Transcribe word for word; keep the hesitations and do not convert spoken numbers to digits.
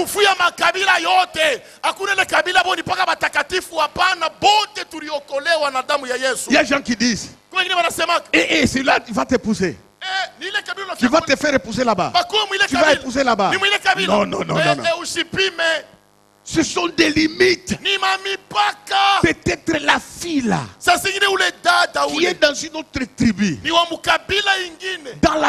Kufuya makabila yote. Hakuna ile kabila boni paka batakatifu hapana, bote tuliokolewa na damu ya Yesu. Il y a des gens qui disent, et, et celui-là il va t'épouser. Tu vas te faire épouser là-bas. Tu vas épouser là-bas. Non, non, non, non, non. Ce sont des limites. Peut-être la fille là, qui est dans une autre tribu, dans la